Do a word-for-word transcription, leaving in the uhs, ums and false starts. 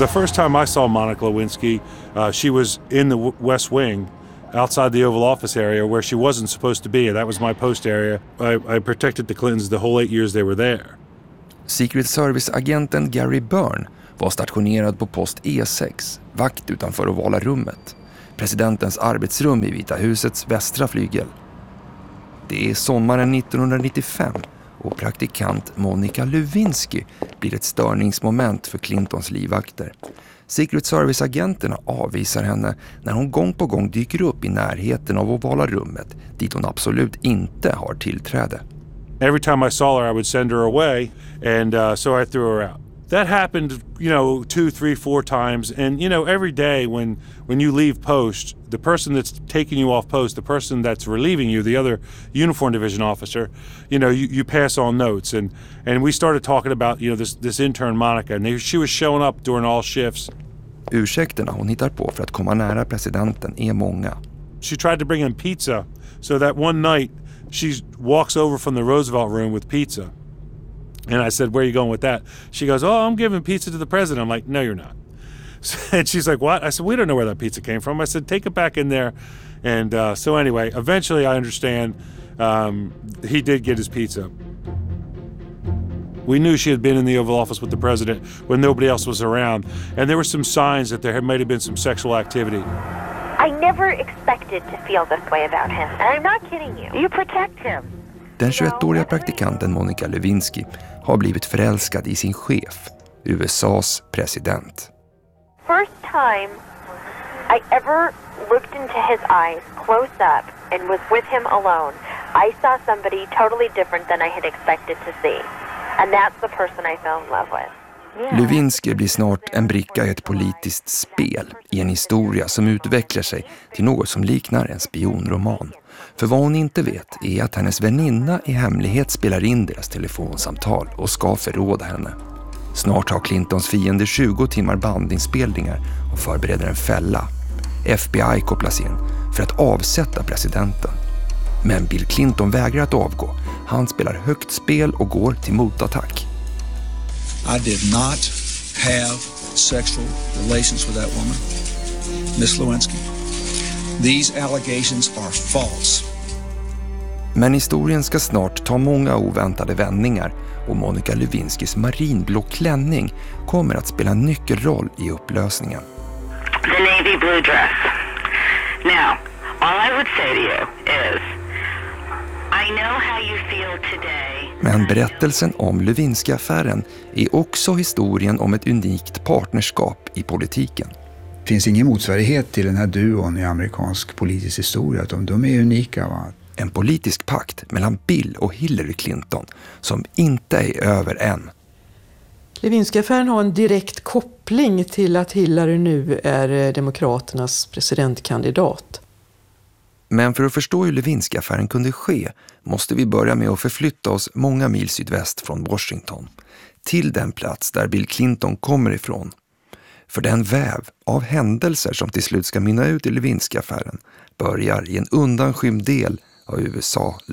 The first time I saw Monica Lewinsky, uh, she was in the w- West Wing, outside the Oval Office area where she wasn't supposed to be. That was my post area. I, I protected the Clintons the whole eight years they were there. Secret Service-agenten Gary Byrne var stationerad på post E sex, vakt utanför ovala rummet, presidentens arbetsrum i Vita husets västra flygel. Det är sommaren nittonhundranittiofem och praktikant Monica Lewinsky blir ett störningsmoment för Clintons livvakter. Secret Service-agenterna avvisar henne när hon gång på gång dyker upp i närheten av ovala rummet dit hon absolut inte har tillträde. Every time I saw her, I would send her away, and uh, so I threw her out. That happened, you know, two, three, four times, and you know, every day when when you leave post, the person that's taking you off post, the person that's relieving you, the other uniform division officer, you know, you, you pass on notes, and and we started talking about, you know, this this intern Monica, and they, she was showing up during all shifts. Ursäkterna hon hittar på för att komma nära presidenten är många. She tried to bring in pizza, so that one night she walks over from the Roosevelt room with pizza. And I said, "Where are you going with that?" She goes, "Oh, I'm giving pizza to the president." I'm like, "No, you're not." And she's like, "What?" I said, "We don't know where that pizza came from." I said, "Take it back in there." And uh, so anyway, eventually I understand um, he did get his pizza. We knew she had been in the Oval Office with the president when nobody else was around. And there were some signs that there might have been some sexual activity. I never expected to feel this way about him. And I'm not kidding you. You protect him. Den tjugoettåriga praktikanten Monica Lewinsky har blivit förälskad i sin chef, U S A's president. First time I ever looked into his eyes close up and was with him alone, I saw somebody totally different than I had expected to see. And that's the person I fell in love with. Lewinsky blir snart en bricka i ett politiskt spel, i en historia som utvecklar sig till något som liknar en spionroman. För vad hon inte vet är att hennes väninna i hemlighet spelar in deras telefonsamtal och ska förråda henne. Snart har Clintons fiender tjugo timmar bandinspelningar och förbereder en fälla. F B I kopplas in för att avsätta presidenten. Men Bill Clinton vägrar att avgå. Han spelar högt spel och går till motattack. I did not have sexual relations with that woman, Miss Lewinsky. These allegations are false. Men historien ska snart ta många oväntade vändningar och Monica Lewinskys marinblå klänning kommer att spela en nyckelroll i upplösningen. The navy blue dress. Now, all I would say to you is I know how you feel today. Men berättelsen om Lewinsky-affären är också historien om ett unikt partnerskap i politiken. Det finns ingen motsvarighet till den här duon i amerikansk politisk historia. De, de är unika, va? En politisk pakt mellan Bill och Hillary Clinton som inte är över än. Lewinsky-affären har en direkt koppling till att Hillary nu är demokraternas presidentkandidat. Men för att förstå hur Lewinsky-affären kunde ske måste vi börja med att förflytta oss många mil sydväst från Washington till den plats där Bill Clinton kommer ifrån. För den väv av händelser som till slut ska mynna ut i Lewinsky-affären börjar i en undanskymd del av U S A.